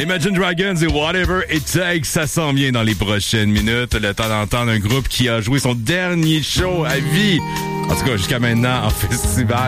Imagine Dragons et Whatever It Takes, ça s'en vient dans les prochaines minutes. Le temps d'entendre un groupe qui a joué son dernier show à vie. En tout cas, jusqu'à maintenant, en festival.